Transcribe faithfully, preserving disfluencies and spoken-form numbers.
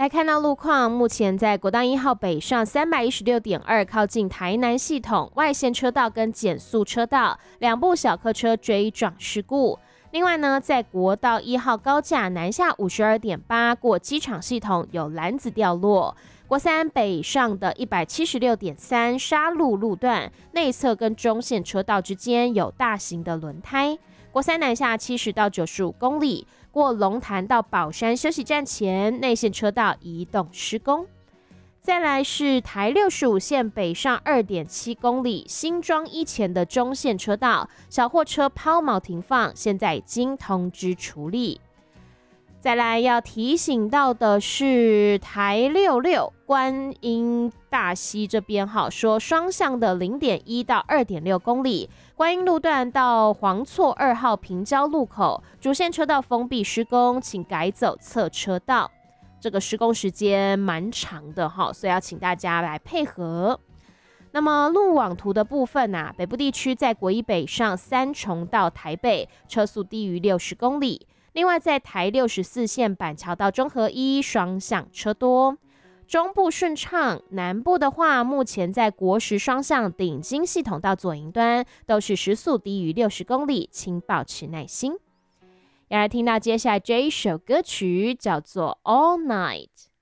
来看到路况，目前在国道一号北上三百一十六点二靠近台南系统外线车道跟减速车道，两部小客车追撞事故。另外呢，在国道一号高架南下五十二点八过机场系统有篮子掉落。国三北上的一百七十六点三沙路路段内侧跟中线车道之间有大型的轮胎。国三南下七十到九十五公里，过龙潭到宝山休息站前内线车道移动施工。再来是台六十五线北上 二点七公里新庄一前的中线车道，小货车抛锚停放，现在已经通知处理。再来要提醒到的是台六六观音大溪这边哈，说双向的 零点一到二点六公里，观音路段到黄厝二号平交路口主线车道封闭施工，请改走侧车道。这个施工时间蛮长的哈，所以要请大家来配合。那么路网图的部分啊，北部地区在国一北上三重到台北，车速低于六十公里。另外，在台六十四线板桥到中和一双向车多，中部顺畅，南部的话，目前在国十双向顶金系统到左营端都是时速低于六十公里，请保持耐心。要来听到接下来这一首歌曲，叫做《All Night》。